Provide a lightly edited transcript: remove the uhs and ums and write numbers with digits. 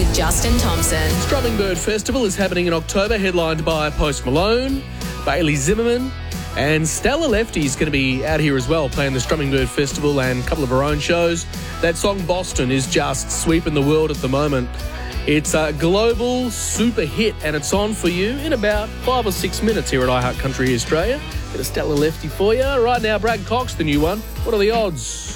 with Justin Thompson. Strumming Bird Festival is happening in October, headlined by Post Malone, Bailey Zimmerman, and Stella Lefty's going to be out here as well, playing the Strumming Bird Festival and a couple of her own shows. That song Boston is just sweeping the world at the moment. It's a global super hit, and it's on for you in about 5 or 6 minutes here at iHeart Country Australia. Bit of Stella Lefty for you. Right now, Brad Cox, the new one. What are the odds?